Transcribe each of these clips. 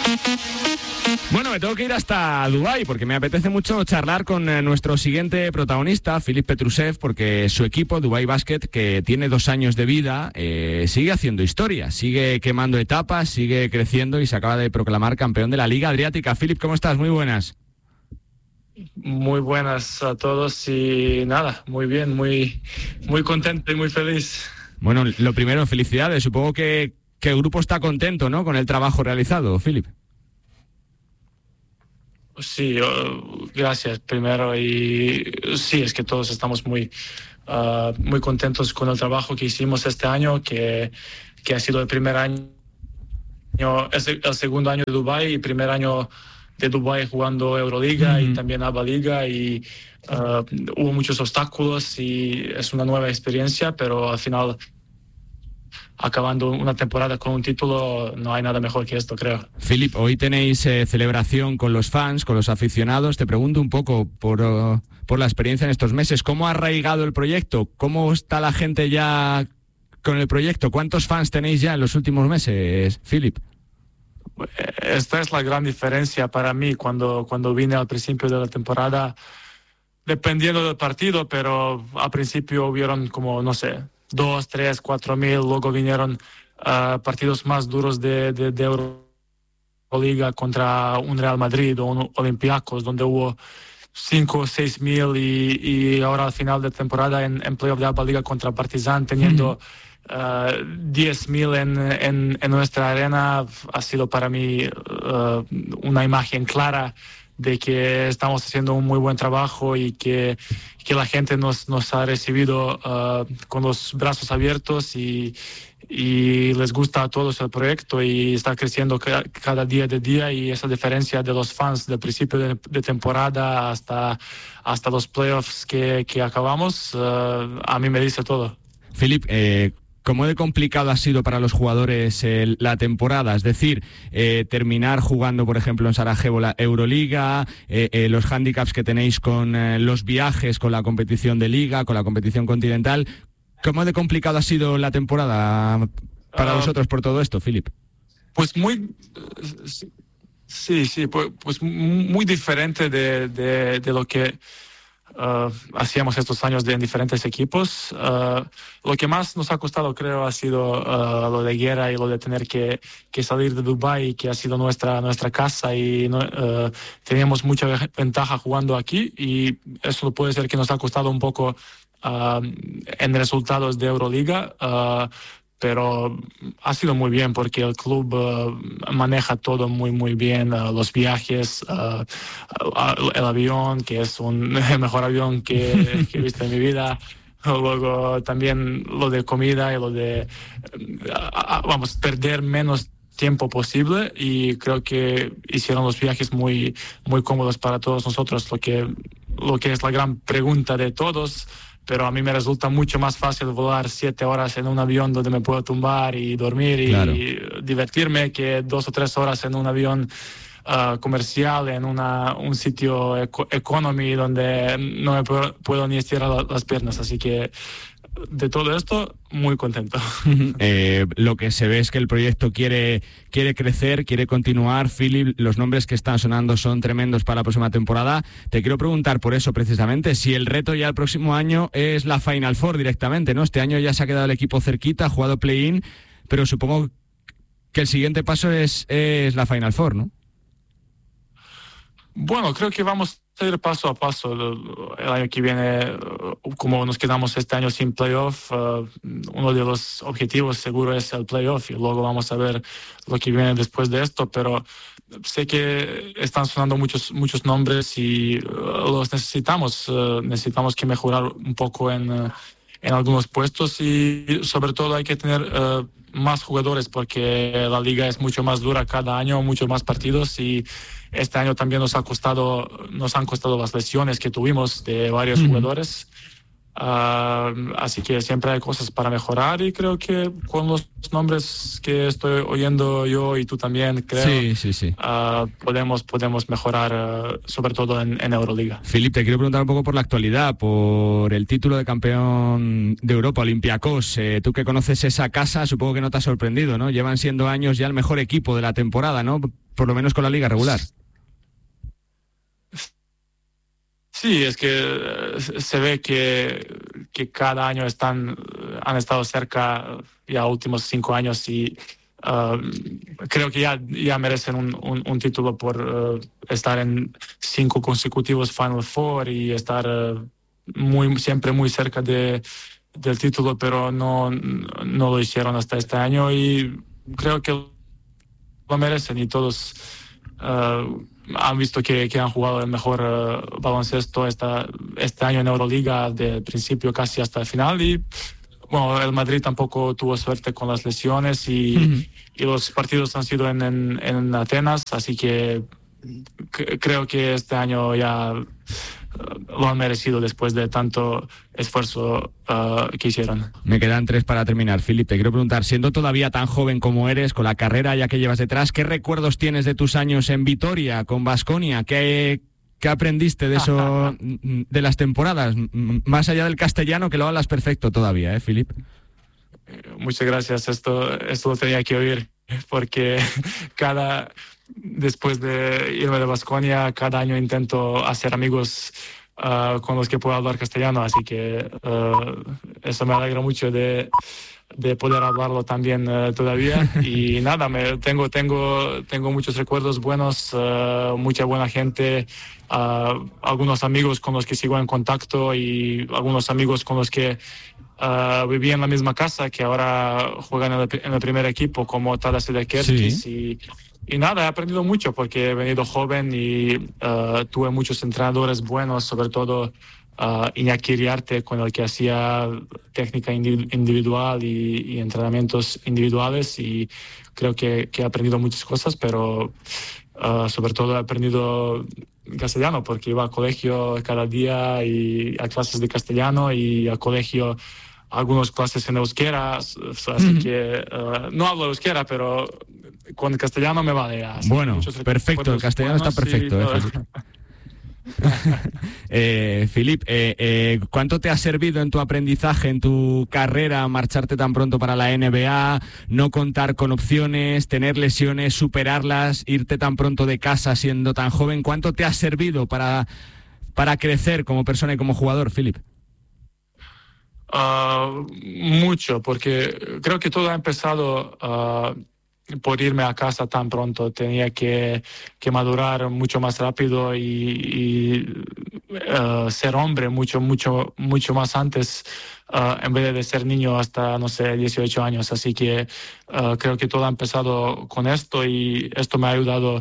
Bueno, me tengo que ir hasta Dubái porque me apetece mucho charlar con nuestro siguiente protagonista, Filip Petrusev, porque su equipo, Dubai Basket, que tiene 2 años de vida, sigue haciendo historia, sigue quemando etapas, sigue creciendo y se acaba de proclamar campeón de la Liga Adriática. Filip, ¿cómo estás? Muy buenas. Muy buenas a todos y nada, muy bien, muy contento y muy feliz. Bueno, lo primero, felicidades. Supongo que el grupo está contento, ¿no?, con el trabajo realizado, Filip. Sí, gracias primero, y sí, es que todos estamos muy contentos con el trabajo que hicimos este año, que ha sido el primer año, el segundo año de Dubái y primer año de Dubái jugando Euroliga y también ABA Liga, y hubo muchos obstáculos y es una nueva experiencia, pero al final, acabando una temporada con un título, no hay nada mejor que esto, creo. Filip, hoy tenéis celebración con los fans, con los aficionados. Te pregunto un poco por la experiencia en estos meses. ¿Cómo ha arraigado el proyecto? ¿Cómo está la gente ya con el proyecto? ¿Cuántos fans tenéis ya en los últimos meses, Filip? Esta es la gran diferencia para mí. Cuando vine al principio de la temporada, dependiendo del partido, pero al principio hubieron como, no sé, 2, 3, 4 mil, luego vinieron partidos más duros de Euroliga contra un Real Madrid o un Olympiacos, donde hubo 5 o 6 mil, y ahora al final de temporada en playoff de ABA Liga contra Partizan, teniendo 10.000 en nuestra arena, ha sido para mí una imagen clara de que estamos haciendo un muy buen trabajo y que la gente nos ha recibido con los brazos abiertos, y les gusta a todos el proyecto y está creciendo cada día de día, y esa diferencia de los fans del principio de temporada hasta los playoffs que acabamos, a mí me dice todo. Filip, ¿cómo de complicado ha sido para los jugadores la temporada? Es decir, terminar jugando, por ejemplo, en Sarajevo la Euroliga, los hándicaps que tenéis con los viajes, con la competición de liga, con la competición continental. ¿Cómo de complicado ha sido la temporada para vosotros por todo esto, Filip? Pues muy... Sí, pues muy diferente de lo que hacíamos estos años en diferentes equipos. Lo que más nos ha costado, creo, ha sido lo de guerra y lo de tener que salir de Dubái, que ha sido nuestra casa, y teníamos mucha ventaja jugando aquí, y eso puede ser que nos ha costado un poco en resultados de Euroliga, pero ha sido muy bien porque el club maneja todo muy bien, los viajes, el avión, que es el mejor avión que he visto en mi vida. Luego también lo de comida y lo de perder menos tiempo posible, y creo que hicieron los viajes muy cómodos para todos nosotros, lo que es la gran pregunta de todos. Pero a mí me resulta mucho más fácil volar 7 horas en un avión donde me puedo tumbar y dormir y divertirme, que 2 o 3 horas en un avión comercial, en un sitio economy donde no me puedo ni estirar las piernas. Así que de todo esto, muy contento. Lo que se ve es que el proyecto quiere crecer, quiere continuar. Filip, los nombres que están sonando son tremendos para la próxima temporada. Te quiero preguntar por eso precisamente, si el reto ya el próximo año es la Final Four directamente, ¿no? Este año ya se ha quedado el equipo cerquita, ha jugado play-in, pero supongo que el siguiente paso es la Final Four, ¿no? Bueno, creo que vamos a ir paso a paso. El año que viene, como nos quedamos este año sin playoff, uno de los objetivos seguro es el playoff, y luego vamos a ver lo que viene después de esto, pero sé que están sonando muchos nombres y los necesitamos. Necesitamos que mejorar un poco en algunos puestos, y sobre todo hay que tener más jugadores, porque la liga es mucho más dura cada año, muchos más partidos, y este año también nos han costado las lesiones que tuvimos de varios jugadores. Así que siempre hay cosas para mejorar, y creo que con los nombres que estoy oyendo yo y tú también, creo, sí. Podemos mejorar, sobre todo en Euroliga. Filip, te quiero preguntar un poco por la actualidad, por el título de campeón de Europa, Olympiacos. Tú que conoces esa casa, supongo que no te has sorprendido, ¿no? Llevan siendo años ya el mejor equipo de la temporada, ¿no? por lo menos con la liga regular. Sí, es que se ve que cada año han estado cerca ya últimos 5 años y creo que ya merecen un título por estar en 5 consecutivos Final Four y estar siempre muy cerca del título, pero no lo hicieron hasta este año y creo que lo merecen y todos han visto que han jugado el mejor baloncesto este año en Euroliga, del principio casi hasta el final. Y bueno, el Madrid tampoco tuvo suerte con las lesiones y los partidos han sido en Atenas, así que creo que este año ya lo han merecido después de tanto esfuerzo que hicieron. Me quedan 3 para terminar. Philippe, te quiero preguntar, siendo todavía tan joven como eres, con la carrera ya que llevas detrás, ¿qué recuerdos tienes de tus años en Vitoria, con Baskonia? ¿Qué aprendiste de eso, de las temporadas? Más allá del castellano, que lo hablas perfecto todavía, Philippe. Muchas gracias. Esto lo tenía que oír, porque después de irme de Baskonia, cada año intento hacer amigos con los que puedo hablar castellano, así que eso me alegra mucho de poder hablarlo también todavía. Y nada, tengo muchos recuerdos buenos, mucha buena gente, algunos amigos con los que sigo en contacto y algunos amigos con los que viví en la misma casa, que ahora juegan en el primer equipo, como Tadas Sedekerskis. Sí. Y nada, he aprendido mucho porque he venido joven y tuve muchos entrenadores buenos, sobre todo Iñaki Riarte, con el que hacía técnica individual y entrenamientos individuales, y creo que he aprendido muchas cosas, pero sobre todo he aprendido castellano porque iba a colegio cada día y a clases de castellano y a colegio algunas clases en euskera, así que no hablo euskera, pero con el castellano me vale. Bueno, perfecto, el castellano está perfecto. Philippe, ¿cuánto te ha servido en tu aprendizaje, en tu carrera, marcharte tan pronto para la NBA, no contar con opciones, tener lesiones, superarlas, irte tan pronto de casa siendo tan joven? ¿Cuánto te ha servido para crecer como persona y como jugador, Philippe? Mucho, porque creo que todo ha empezado por irme a casa tan pronto. Tenía que madurar mucho más rápido y ser hombre mucho más antes, en vez de ser niño hasta, no sé, 18 años. Así que creo que todo ha empezado con esto y esto me ha ayudado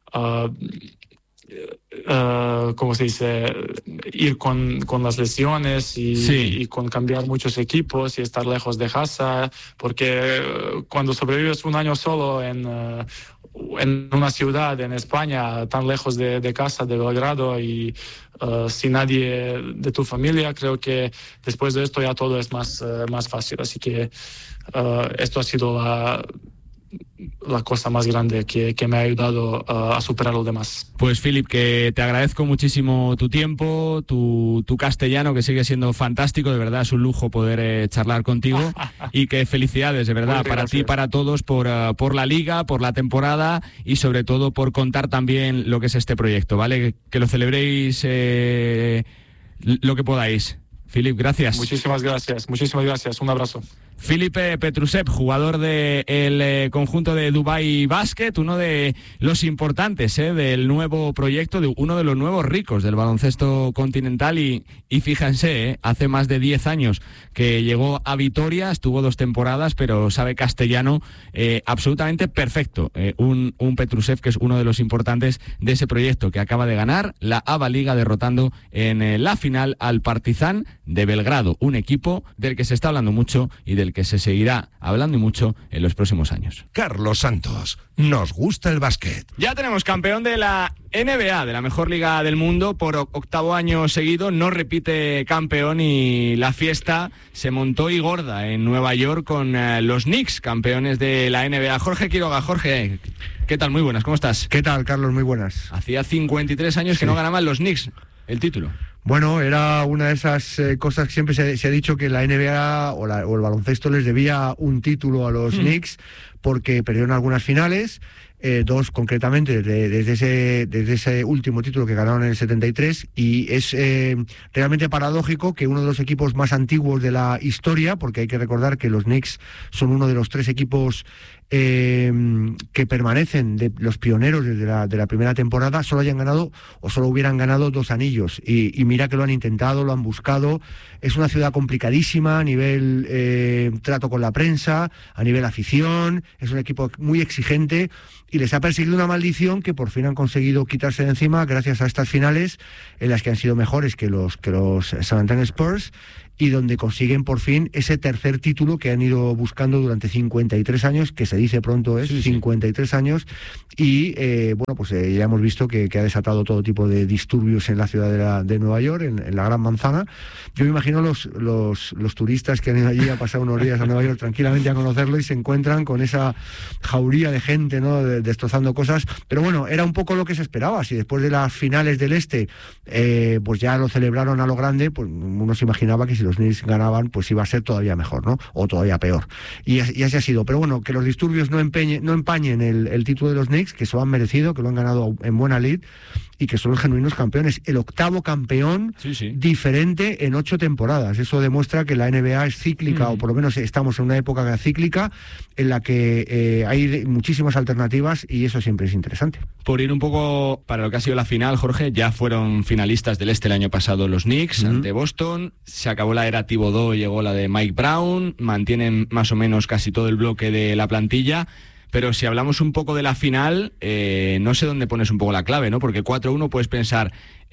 ¿cómo se dice? Ir con las lesiones y con cambiar muchos equipos y estar lejos de casa, porque cuando sobrevives un año solo en una ciudad en España, tan lejos de casa, de Belgrado, y sin nadie de tu familia, creo que después de esto ya todo es más fácil. Así que esto ha sido la cosa más grande que me ha ayudado a superar lo demás. Pues Philippe, que te agradezco muchísimo tu tiempo, tu castellano, que sigue siendo fantástico, de verdad es un lujo poder charlar contigo, y que felicidades, de verdad, para ti y para todos por la liga, por la temporada y sobre todo por contar también lo que es este proyecto, ¿vale? Que lo celebréis lo que podáis. Philippe, gracias. Muchísimas gracias. Un abrazo. Philippe Petrusev, jugador del conjunto de Dubai Basket, uno de los importantes del nuevo proyecto, de uno de los nuevos ricos del baloncesto continental, y fíjense, hace más de 10 años que llegó a Vitoria, estuvo 2 temporadas, pero sabe castellano absolutamente perfecto. Un Petrusev que es uno de los importantes de ese proyecto, que acaba de ganar la ABA Liga derrotando en la final al Partizan de Belgrado, un equipo del que se está hablando mucho y del que se seguirá hablando y mucho en los próximos años. Carlos Santos, nos gusta el básquet. Ya tenemos campeón de la NBA, de la mejor liga del mundo, por 8º año seguido. No repite campeón y la fiesta se montó y gorda en Nueva York con los Knicks, campeones de la NBA. Jorge Quiroga. Jorge, ¿qué tal? Muy buenas, ¿cómo estás? ¿Qué tal, Carlos? Muy buenas. Hacía 53 años que no ganaban los Knicks el título. Bueno, era una de esas cosas que siempre se ha dicho, que la NBA o el baloncesto les debía un título a los Knicks, porque perdieron algunas finales, dos concretamente desde ese último título que ganaron en el 73, y es realmente paradójico que uno de los equipos más antiguos de la historia, porque hay que recordar que los Knicks son uno de los 3 equipos que permanecen, de los pioneros desde la primera temporada, solo hayan ganado o solo hubieran ganado 2 anillos, y mira que lo han intentado, lo han buscado. Es una ciudad complicadísima a nivel trato con la prensa, a nivel afición, es un equipo muy exigente, y les ha perseguido una maldición que por fin han conseguido quitarse de encima gracias a estas finales en las que han sido mejores que los San Antonio Spurs, y donde consiguen por fin ese tercer título que han ido buscando durante 53 años, que se dice pronto, 53 años, y ya hemos visto que ha desatado todo tipo de disturbios en la ciudad de Nueva York, en la Gran Manzana. Yo me imagino los turistas que han ido allí a pasar unos días a Nueva York tranquilamente a conocerlo, y se encuentran con esa jauría de gente, ¿no?, destrozando cosas. Pero bueno, era un poco lo que se esperaba. Si después de las finales del Este pues ya lo celebraron a lo grande, pues uno se imaginaba que si los Knicks ganaban, pues iba a ser todavía mejor, ¿no? O todavía peor. Y así ha sido. Pero bueno, que los disturbios no empañen el título de los Knicks, que se lo han merecido, que lo han ganado en buena lid, y que son los genuinos campeones. El 8º campeón diferente en 8 temporadas. Eso demuestra que la NBA es cíclica, o por lo menos estamos en una época cíclica en la que hay muchísimas alternativas, y eso siempre es interesante. Por ir un poco para lo que ha sido la final, Jorge, ya fueron finalistas del Este el año pasado los Knicks ante Boston. Se acabó la era Thibodeau, llegó la de Mike Brown. Mantienen más o menos casi todo el bloque de la plantilla. Pero si hablamos un poco de la final, no sé dónde pones un poco la clave, ¿no? Porque 4-1 puedes pensar,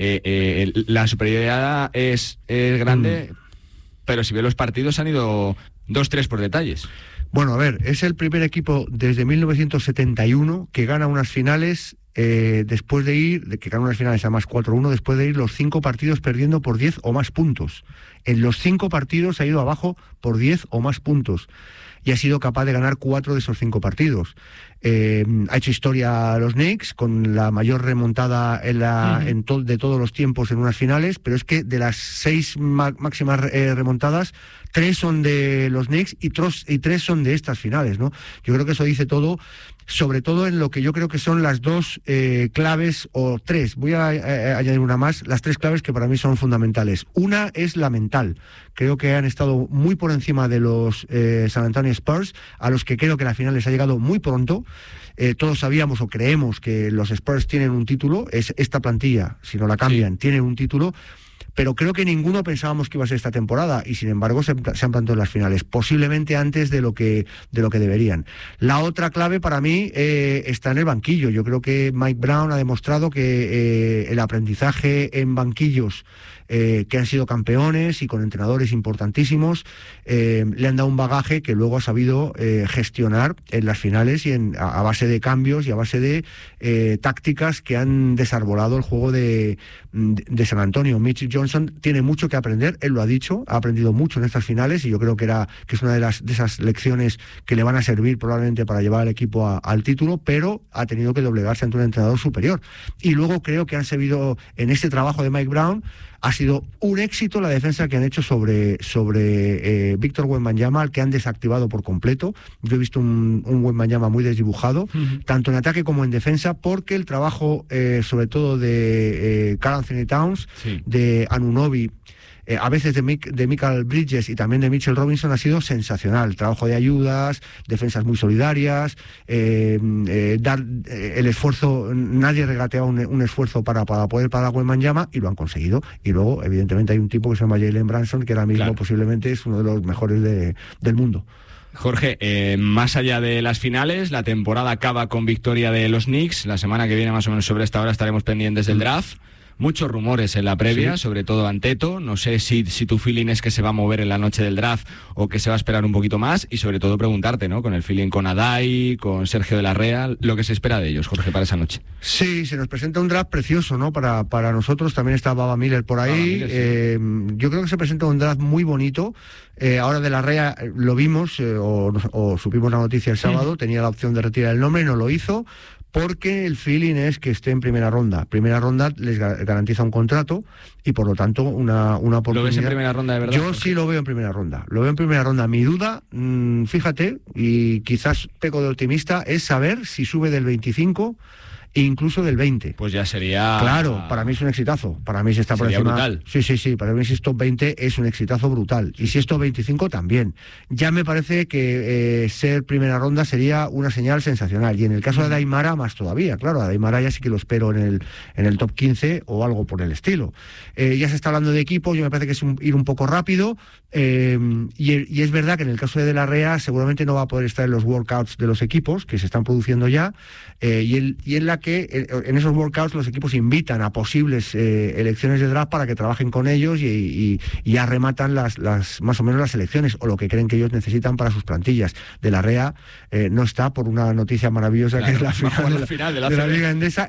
la superioridad es grande, pero si ves los partidos han ido 2-3 por detalles. Bueno, a ver, es el primer equipo desde 1971 que gana unas finales después de ganar unas finales además 4-1, después de ir los 5 partidos perdiendo por 10 o más puntos. En los 5 partidos ha ido abajo por 10 o más puntos, y ha sido capaz de ganar 4 de esos 5 partidos. Ha hecho historia los Knicks con la mayor remontada de todos los tiempos en unas finales, pero es que de las 6 máximas remontadas, 3 son de los Knicks y 3 son de estas finales, ¿no? Yo creo que eso dice todo, sobre todo en lo que yo creo que son las 2 claves, o 3, voy a añadir una más, las 3 claves que para mí son fundamentales. Una es la mental. Creo que han estado muy por encima de los San Antonio Spurs, a los que creo que la final les ha llegado muy pronto. Todos sabíamos o creemos que los Spurs tienen un título, es esta plantilla, si no la cambian, tienen un título, pero creo que ninguno pensábamos que iba a ser esta temporada, y sin embargo se han plantado en las finales, posiblemente antes de lo que deberían. La otra clave para mí está en el banquillo. Yo creo que Mike Brown ha demostrado que el aprendizaje en banquillos que han sido campeones y con entrenadores importantísimos, le han dado un bagaje que luego ha sabido gestionar en las finales, y a base de cambios y a base de tácticas que han desarbolado el juego de San Antonio. Mitch Johnson tiene mucho que aprender, él lo ha dicho, ha aprendido mucho en estas finales, y yo creo que es una de esas lecciones que le van a servir probablemente para llevar al equipo al título, pero ha tenido que doblegarse ante un entrenador superior. Y luego creo que han servido en este trabajo de Mike Brown. Ha sido un éxito la defensa que han hecho sobre Víctor Wembanyama, al que han desactivado por completo. Yo he visto un Wembanyama muy desdibujado, tanto en ataque como en defensa, porque el trabajo, sobre todo de Karl Anthony Towns, de Anunoby, a veces de Michael Bridges y también de Mitchell Robinson, ha sido sensacional. Trabajo de ayudas, defensas muy solidarias, dar el esfuerzo. Nadie regateaba un esfuerzo para poder parar a Wembanyama, y lo han conseguido. Y luego, evidentemente, hay un tipo que se llama Jalen Brunson, que ahora mismo posiblemente es uno de los mejores del mundo. Jorge, más allá de las finales, la temporada acaba con victoria de los Knicks. La semana que viene, más o menos sobre esta hora, estaremos pendientes del draft. Muchos rumores en la previa, sobre todo Anteto. No sé si tu feeling es que se va a mover en la noche del draft o que se va a esperar un poquito más, y sobre todo preguntarte, ¿no?, con el feeling con Adai, con Sergio de la Rea, lo que se espera de ellos, Jorge, para esa noche. Sí, se nos presenta un draft precioso, ¿no?, para nosotros. También está Baba Miller por ahí. Yo creo que se presenta un draft muy bonito. Ahora de la Rea lo vimos, o supimos la noticia el sábado, tenía la opción de retirar el nombre, no lo hizo. porque el feeling es que esté en primera ronda. Primera ronda les garantiza un contrato y por lo tanto una oportunidad. ¿Lo ves en primera ronda de verdad? Yo sí lo veo en primera ronda. Lo veo en primera ronda. Mi duda, fíjate, y quizás peco de optimista, es saber si sube del 25 e incluso del 20. Pues ya sería... Claro, para mí es un exitazo. Para mí se está por encima... brutal. Sí. Para mí si es top 20 es un exitazo brutal. Y si es top 25 también. Ya me parece que ser primera ronda sería una señal sensacional. Y en el caso de Aimara, más todavía. Claro, a Aimara ya sí que lo espero en el top 15 o algo por el estilo. Ya se está hablando de equipos, yo me parece que es ir un poco rápido. Y es verdad que en el caso de la Rea seguramente no va a poder estar en los workouts de los equipos que se están produciendo ya. Y en la que en esos workouts los equipos invitan a posibles elecciones de draft para que trabajen con ellos y ya rematan las más o menos las elecciones o lo que creen que ellos necesitan para sus plantillas. De la Rea no está por una noticia maravillosa, claro, que es la final de la Liga Endesa,